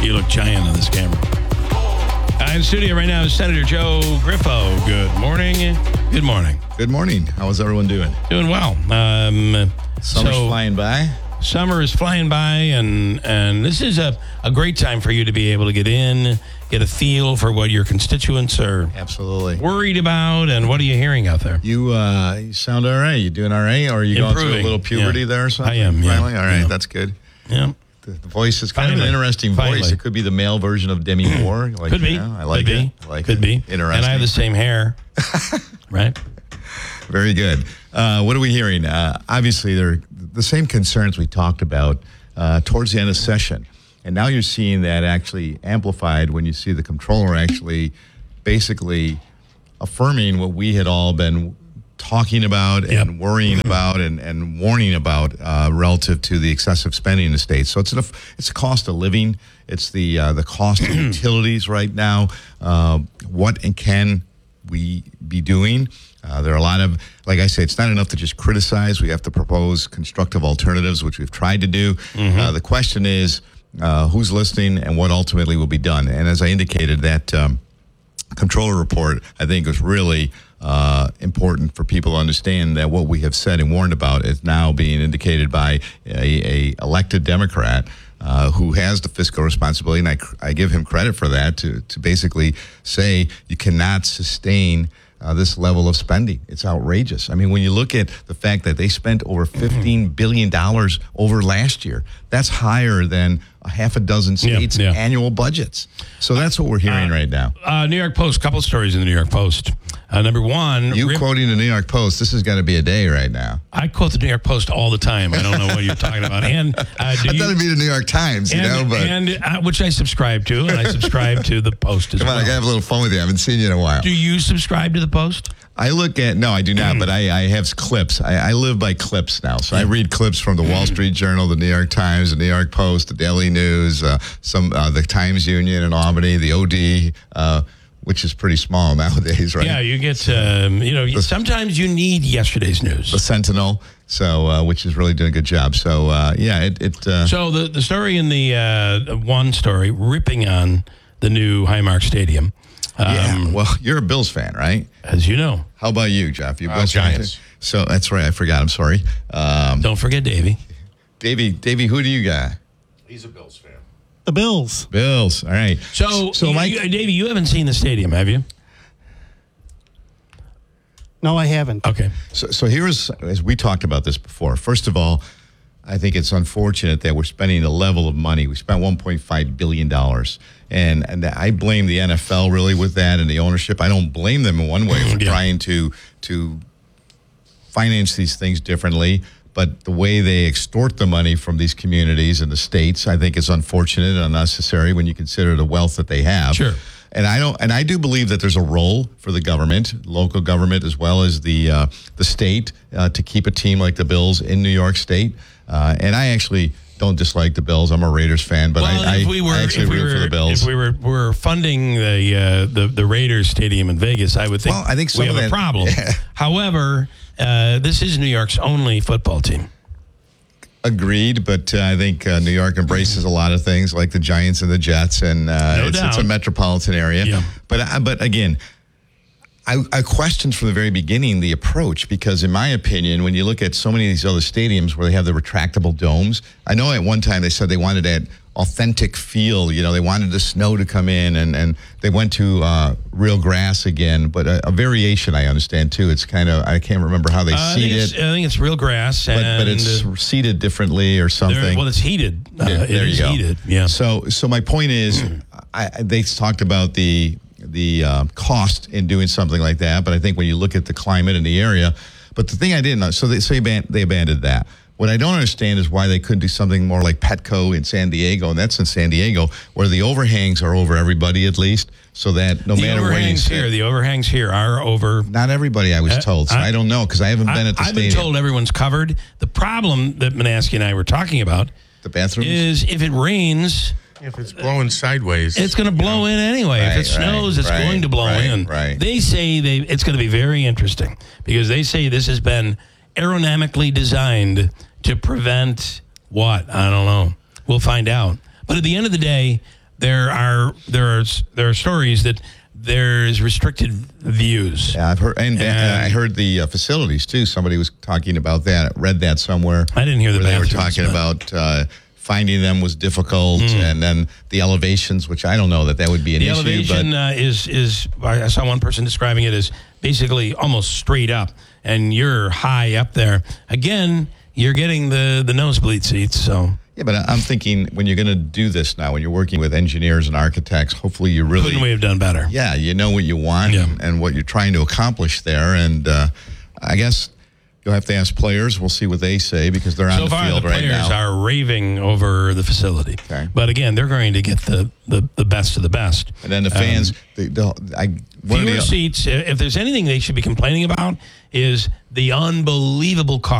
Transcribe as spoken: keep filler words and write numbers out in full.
You look giant on this camera. Uh, in studio right now is Senator Joe Griffo. Good morning. Good morning. Good morning. How is everyone doing? Doing well. Um, Summer's so, flying by. Summer is flying by, and and this is a, a great time for you to be able to get in, get a feel for what your constituents are Absolutely worried about, and what are you hearing out there? You uh, you sound all right. You doing all right? Or are you Improving. going through a little puberty Yeah. there or something? I am, yeah. Finally? All right, Yeah. that's good. Yeah. The, the voice is kind Finally. of an interesting Finally. voice. It could be the male version of Demi Moore. Like, Could be. you know, I like Could it. be. I like Could it. be. Interesting. And I have the same hair. Right? Very good. Uh, what are we hearing? Uh, obviously, they're the same concerns we talked about uh, towards the end of session. And now you're seeing that actually amplified when you see the comptroller actually basically affirming what we had all been talking about Yep. and worrying about and, and warning about uh, relative to the excessive spending in the state. So it's a, it's a cost of living. It's the uh, the cost of utilities right now. Uh, what and can we be doing? Uh, there are a lot of, like I say, it's not enough to just criticize. We have to propose constructive alternatives, which we've tried to do. Mm-hmm. Uh, the question is, uh, who's listening and what ultimately will be done? And as I indicated, that um, controller report, I think, was really uh, important for people to understand that what we have said and warned about is now being indicated by a, a elected Democrat uh, who has the fiscal responsibility, and I, I give him credit for that, to, to basically say you cannot sustain Uh, this level of spending. It's outrageous. I mean, when you look at the fact that they spent over fifteen billion dollars over last year, that's higher than a half a dozen states' Yeah, yeah. annual budgets. So that's what we're hearing Uh, right now. Uh, New York Post, couple stories in the New York Post. Uh, number one, You Rip- quoting the New York Post, this has got to be a day right now. I quote the New York Post all the time. I don't know what you're talking about. And uh, do I you, thought it'd be the New York Times, you and, know, but and uh, which I subscribe to, and I subscribe to the Post as come on, well. I got to have a little fun with you. I haven't seen you in a while. Do you subscribe to the Post? I look at, no, I do not, but I, I have clips. I, I live by clips now. So I read clips from the Wall Street Journal, the New York Times, the New York Post, the Daily News, uh, some uh, the Times Union in Albany, the O D, uh, which is pretty small nowadays, right? Yeah, you get, um, you know, The- sometimes you need yesterday's news. The Sentinel, so uh, which is really doing a good job. So, uh, yeah, it... it uh, So the, the story in the uh, one story, ripping on the new Highmark Stadium. Um, yeah, well, you're a Bills fan, right? As you know. How about you, Jeff? You Uh, Bills fan? Giants. So that's right. I forgot. I'm sorry. Um, Don't forget Davey. Davey, Davey, who do you got? He's a Bills fan. The Bills. Bills. All right. So, so you, Mike, you, Davey, you haven't seen the stadium, have you? No, I haven't. Okay. So, so here's, as we talked about this before. First of all, I think it's unfortunate that we're spending a level of money. We spent one point five billion dollars. And, and I blame the N F L really with that and the ownership. I don't blame them in one way for Yeah. trying to to finance these things differently. But the way they extort the money from these communities and the states, I think, is unfortunate and unnecessary when you consider the wealth that they have. Sure. And I don't, and I do believe that there's a role for the government, local government, as well as the uh, the state, uh, to keep a team like the Bills in New York State. Uh, and I actually don't dislike the Bills. I'm a Raiders fan, but Well, I, if I, we were, I actually if we root were, for the Bills. If we were, were funding the, uh, the the Raiders Stadium in Vegas, I would think, Well, I think some we of have a that- problem. Yeah. However, uh, this is New York's only football team. Agreed, but uh, I think uh, New York embraces a lot of things like the Giants and the Jets, and uh, No it's, doubt. it's a metropolitan area. Yeah. But uh, but again, I, I questioned from the very beginning the approach, because in my opinion, when you look at so many of these other stadiums where they have the retractable domes, I know at one time they said they wanted that authentic feel. You know, they wanted the snow to come in, and, and they went to uh, real grass again. But a, a variation, I understand too. It's kind of, I can't remember how they Uh, I, seed think it's, it, I think it's real grass, but, and but it's uh, seeded differently or there- something. well, it's heated. Uh, Yeah, it there is you go. heated. Yeah. So, so my point is, I, I- they talked about the the uh, cost in doing something like that, but I think when you look at the climate in the area, but the thing I didn't know, so they say they, they abandoned that. What I don't understand is why they couldn't do something more like Petco in San Diego, and that's in San Diego, where the overhangs are over everybody at least, so that no the matter where you overhangs sit, here, the overhangs here are over. not everybody I was Uh, told, so I- I, don't know because I haven't been I, at the I've been stadium. told everyone's covered. The problem that Manaski and I were talking about the bathrooms. is if it rains, If it's blowing sideways, it's going to blow in anyway. Right, if it snows, right, it's right, going to blow right, in. right. They say they it's going to be very interesting because they say this has been aerodynamically designed to prevent what? I don't know. We'll find out. But at the end of the day, there are there are there are stories that there's restricted views. Yeah, I've heard, and, and And- I heard the uh, facilities too. Somebody was talking about that. Read that somewhere. I didn't hear the where they were bathrooms, talking but- about uh, finding them was difficult, Mm. and then the elevations, which I don't know that that would be an The issue. elevation but uh, is is I saw one person describing it as basically almost straight up, and you're high up there. Again, you're getting the the nosebleed seats, so. yeah, but I'm thinking when you're going to do this now, when you're working with engineers and architects, hopefully you really, Couldn't we have done better? yeah, you know what you want Yeah. and, and what you're trying to accomplish there, and uh, I guess. You'll have to ask players. We'll see what they say because they're on So the far, field the right players now. are raving over the facility. Okay. But again, they're going to get the, the, the best of the best. And then the fans, they, they'll, I, one of Fewer the, seats. If there's anything they should be complaining about, is the unbelievable cost.